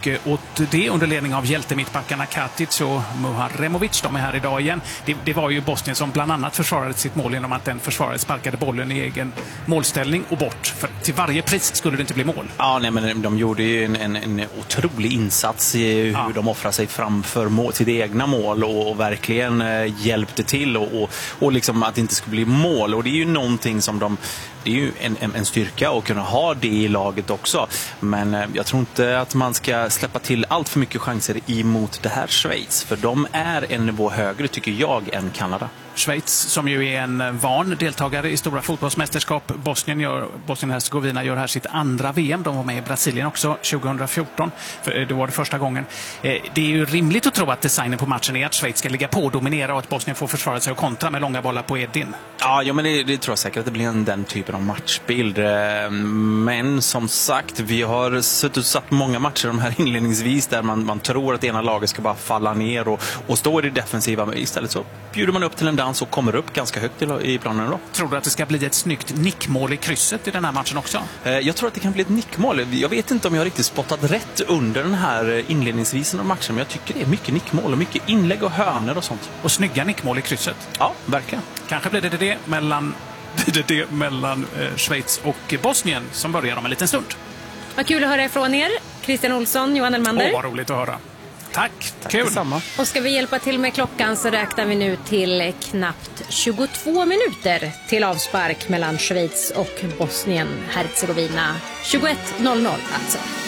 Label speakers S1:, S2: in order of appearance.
S1: åt det under ledning av hjältemittbackarna Katic och Muharemovic. De är här idag igen. Det var ju Bosnien som bland annat försvarade sitt mål genom att den försvarare sparkade bollen i egen målställning och bort. För till varje pris skulle det inte bli mål.
S2: Ja, nej, men de gjorde ju en otrolig insats i hur de offrar sig framför sitt egna mål och verkligen hjälpte till och liksom att det inte skulle bli mål. Och det är ju någonting som det är ju en styrka att kunna ha det i laget också. Men jag tror inte att man ska släppa till allt för mycket chanser emot det här Schweiz. För de är en nivå högre, tycker jag, än Kanada.
S1: Schweiz, som ju är en van deltagare i stora fotbollsmästerskap. Bosnien-Hercegovina gör här sitt andra VM. De var med i Brasilien också 2014. Det var det första gången. Det är ju rimligt att tro att designen på matchen är att Schweiz ska ligga på och dominera och att Bosnien får försvara sig och kontra med långa bollar på Edin.
S2: Ja, men det tror jag säkert att det blir den typen av matchbild. Men som sagt, vi har satt många matcher de här inledningsvis där man tror att ena laget ska bara falla ner och stå i det defensiva. Men istället så bjuder man upp till en dans och kommer upp ganska högt i planen då.
S1: Tror du att det ska bli ett snyggt nickmål i krysset i den här matchen också?
S2: Jag tror att det kan bli ett nickmål. Jag vet inte om jag har riktigt spottat rätt under den här inledningsvisen av matchen, men jag tycker det är mycket nickmål och mycket inlägg och hörnor och sånt.
S1: Och snygga nickmål i krysset.
S2: Ja, verkligen.
S1: Kanske blir det mellan Schweiz och Bosnien som börjar om en liten stund.
S3: Vad kul att höra ifrån er. Christian Olsson, Johan Elmander.
S1: Vad roligt att höra. Tack kul.
S2: Detsamma.
S3: Och ska vi hjälpa till med klockan så räknar vi nu till knappt 22 minuter till avspark mellan Schweiz och Bosnien-Hercegovina. 21:00 alltså.